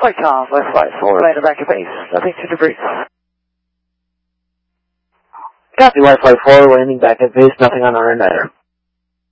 Whitecom, left flight 4, landing back at base. Nothing to debrief. Copy, Wi-Fi 4, landing back at base, nothing on our end either.